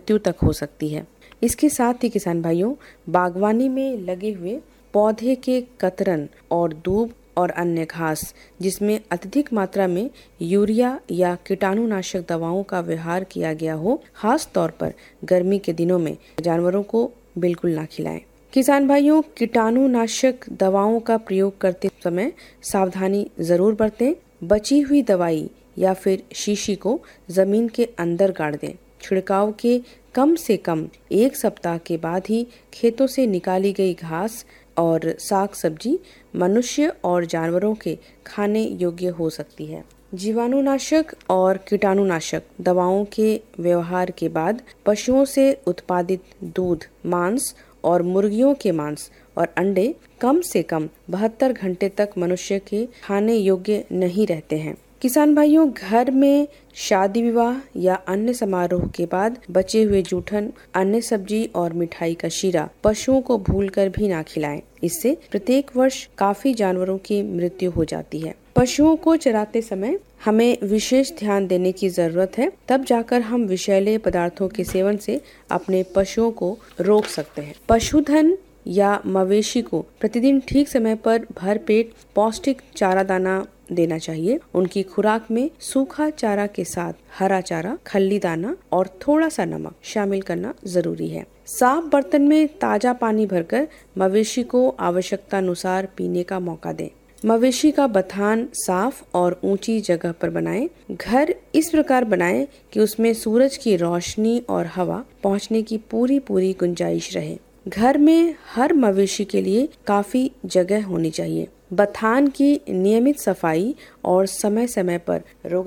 मृत्यु तक हो सकती है। इसके साथ ही किसान भाइयों, बागवानी में लगे हुए पौधे के कतरन और दूब और अन्य घास जिसमें अत्यधिक मात्रा में यूरिया या कीटाणुनाशक दवाओं का व्यवहार किया गया हो, खास तौर पर गर्मी के दिनों में जानवरों को बिल्कुल ना खिलाएं। किसान भाइयों, कीटाणुनाशक दवाओं का प्रयोग करते समय सावधानी जरूर बरतें। बची हुई दवाई या फिर शीशी को जमीन के अंदर गाड़ दें। छिड़काव के कम से कम 1 सप्ताह के बाद ही खेतों से निकाली गई घास और साग सब्जी मनुष्य और जानवरों के खाने योग्य हो सकती है। जीवाणुनाशक और कीटाणुनाशक दवाओं के व्यवहार के बाद पशुओं से उत्पादित दूध, मांस और मुर्गियों के मांस और अंडे कम से कम 72 घंटे तक मनुष्य के खाने योग्य नहीं रहते हैं। किसान भाइयों, घर में शादी विवाह या अन्य समारोह के बाद बचे हुए जूठन, अन्य सब्जी और मिठाई का शीरा पशुओं को भूलकर भी ना खिलाएं। इससे प्रत्येक वर्ष काफी जानवरों की मृत्यु हो जाती है। पशुओं को चराते समय हमें विशेष ध्यान देने की जरूरत है, तब जाकर हम विषैले पदार्थों के सेवन से अपने पशुओं को रोक सकते हैं। पशुधन या मवेशी को प्रतिदिन ठीक समय पर भरपेट पौष्टिक चारा दाना देना चाहिए। उनकी खुराक में सूखा चारा के साथ हरा चारा, खल्ली दाना और थोड़ा सा नमक शामिल करना जरूरी है। साफ बर्तन में ताजा पानी भरकर मवेशी को आवश्यकता अनुसार पीने का मौका दें। मवेशी का बथान साफ और ऊंची जगह पर बनाएं। घर इस प्रकार बनाएं कि उसमें सूरज की रोशनी और हवा पहुंचने की पूरी गुंजाइश रहे। घर में हर मवेशी के लिए काफी जगह होनी चाहिए। बथान की नियमित सफाई और समय समय पर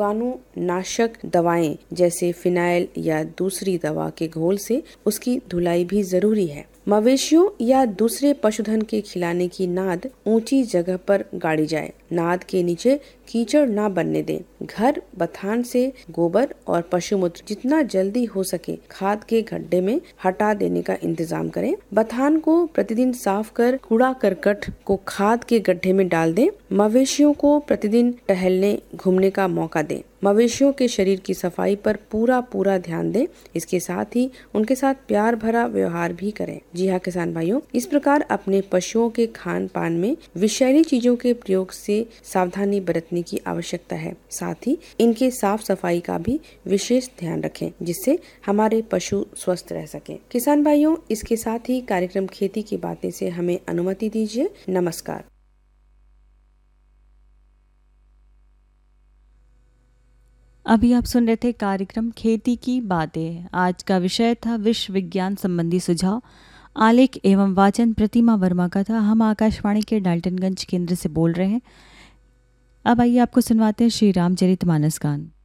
रोगाणुनाशक दवाएं जैसे फिनाइल या दूसरी दवा के घोल से उसकी धुलाई भी जरूरी है। मवेशियों या दूसरे पशुधन के खिलाने की नाद ऊंची जगह पर गाड़ी जाए। नाद के नीचे कीचड़ ना बनने दें। घर बथान से गोबर और पशुमूत्र जितना जल्दी हो सके खाद के गड्ढे में हटा देने का इंतजाम करें। बथान को प्रतिदिन साफ कर कूड़ा करकट को खाद के गड्ढे में डाल दें। मवेशियों को प्रतिदिन टहलने घूमने का मौका दें। मवेशियों के शरीर की सफाई पर पूरा ध्यान दें। इसके साथ ही उनके साथ प्यार भरा व्यवहार भी करें। जी हाँ किसान भाइयों, इस प्रकार अपने पशुओं के खान पान में विषैली चीजों के प्रयोग से सावधानी बरतने की आवश्यकता है। साथ ही इनके साफ सफाई का भी विशेष ध्यान रखें, जिससे हमारे पशु स्वस्थ रह सकें। किसान भाइयों, इसके साथ ही कार्यक्रम खेती की बातें से हमें अनुमति दीजिए। नमस्कार। अभी आप सुन रहे थे कार्यक्रम खेती की बातें। आज का विषय था विश्व विज्ञान संबंधी सुझाव। आलेख एवं वाचन प्रतिमा वर्मा का था। हम आकाशवाणी के डाल्टनगंज केंद्र से बोल रहे हैं। अब आइए आपको सुनवाते हैं श्री रामचरितमानस गान।